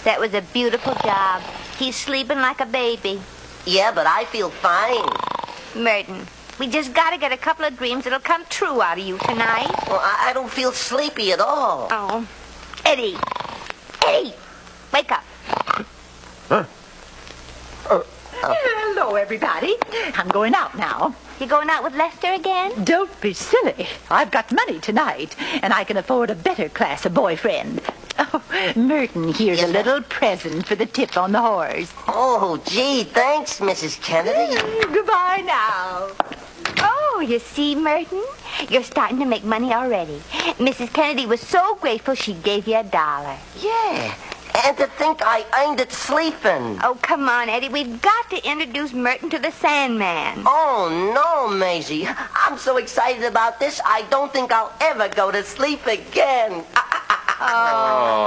That was a beautiful job. He's sleeping like a baby. Yeah, but I feel fine. Merton, we just gotta get a couple of dreams that'll come true out of you tonight. Well, I don't feel sleepy at all. Oh. Eddie! Eddie! Wake up. Huh? Hello, everybody. I'm going out now. You going out with Lester again? Don't be silly. I've got money tonight, and I can afford a better class of boyfriend. Oh, Merton, here's a little present for the tip on the horse. Oh, gee, thanks, Mrs. Kennedy. Goodbye now. Oh, you see, Merton? You're starting to make money already. Mrs. Kennedy was so grateful she gave you $1. Yeah, and to think I earned it sleeping. Oh, come on, Eddie. We've got to introduce Merton to the Sandman. Oh, no, Maisie. I'm so excited about this, I don't think I'll ever go to sleep again. Oh.